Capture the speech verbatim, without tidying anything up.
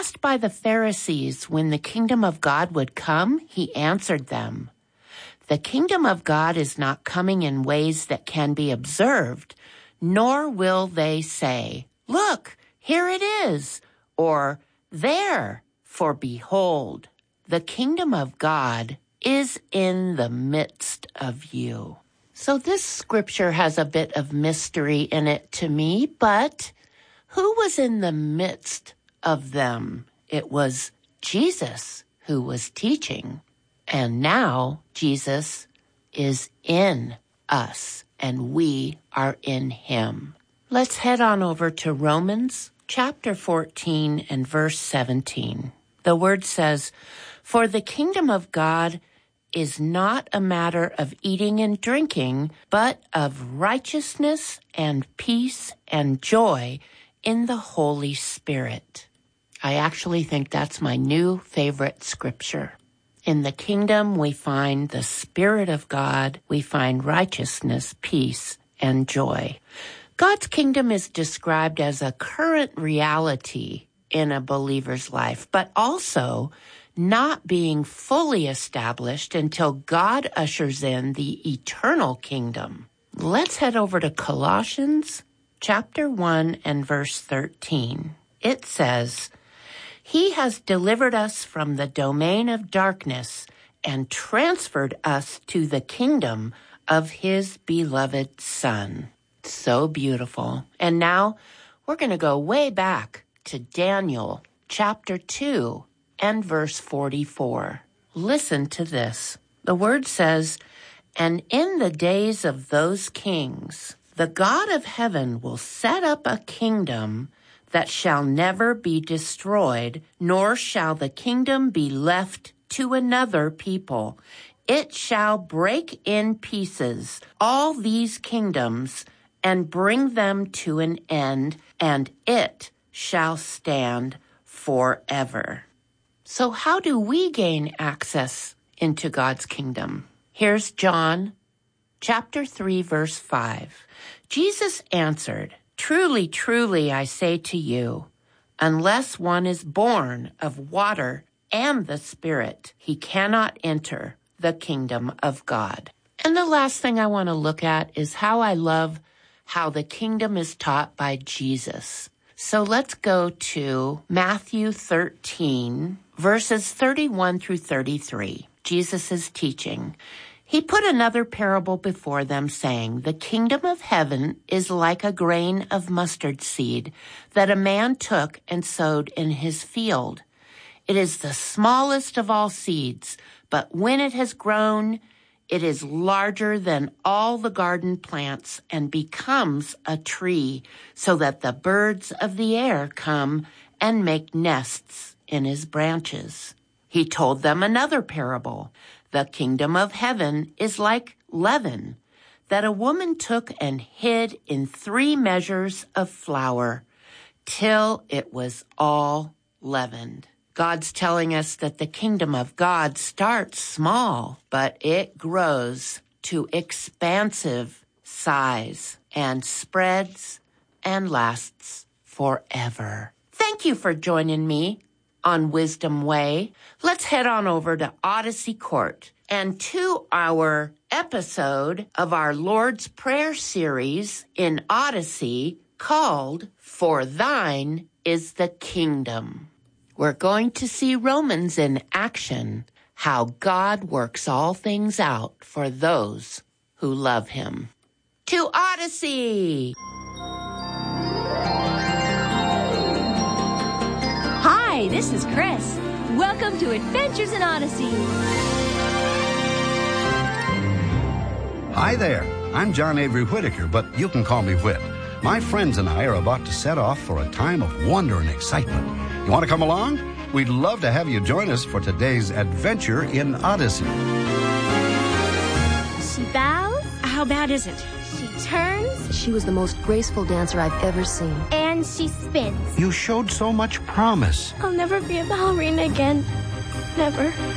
asked by the Pharisees when the kingdom of God would come, he answered them, "The kingdom of God is not coming in ways that can be observed, nor will they say, 'Look, here it is,' or 'There,' for behold, the kingdom of God is in the midst of you." So this scripture has a bit of mystery in it to me, but who was in the midst of them? It was Jesus who was teaching. And now Jesus is in us, and we are in him. Let's head on over to Romans chapter fourteen and verse seventeen. The word says, "For the kingdom of God is not a matter of eating and drinking, but of righteousness and peace and joy in the Holy Spirit." I actually think that's my new favorite scripture. In the kingdom, we find the Spirit of God. We find righteousness, peace, and joy. God's kingdom is described as a current reality in a believer's life, but also not being fully established until God ushers in the eternal kingdom. Let's head over to Colossians chapter one and verse thirteen. It says, "He has delivered us from the domain of darkness and transferred us to the kingdom of his beloved Son." So beautiful. And now we're going to go way back to Daniel chapter two and verse forty-four. Listen to this. The word says, "And in the days of those kings, the God of heaven will set up a kingdom that shall never be destroyed, nor shall the kingdom be left to another people. It shall break in pieces all these kingdoms and bring them to an end, and it shall stand forever." So how do we gain access into God's kingdom? Here's John chapter three, verse five. Jesus answered, "Truly, truly, I say to you, unless one is born of water and the Spirit, he cannot enter the kingdom of God." And the last thing I want to look at is how I love how the kingdom is taught by Jesus. So let's go to Matthew thirteen, verses thirty-one through thirty-three. Jesus is teaching. He put another parable before them, saying, "The kingdom of heaven is like a grain of mustard seed that a man took and sowed in his field. It is the smallest of all seeds, but when it has grown, it is larger than all the garden plants and becomes a tree, so that the birds of the air come and make nests in his branches." He told them another parable. "The kingdom of heaven is like leaven that a woman took and hid in three measures of flour till it was all leavened." God's telling us that the kingdom of God starts small, but it grows to expansive size and spreads and lasts forever. Thank you for joining me on Wisdom Way. Let's head on over to Odyssey Court and to our episode of our Lord's Prayer series in Odyssey called "For Thine is the Kingdom." We're going to see Romans in action, how God works all things out for those who love him. To Odyssey! Hi, this is Chris. Welcome to Adventures in Odyssey. Hi there. I'm John Avery Whitaker, but you can call me Whit. My friends and I are about to set off for a time of wonder and excitement. You want to come along? We'd love to have you join us for today's adventure in Odyssey. She bows. How bad is it? She turns. She was the most graceful dancer I've ever seen. And she spins. You showed so much promise. I'll never be a ballerina again. Never.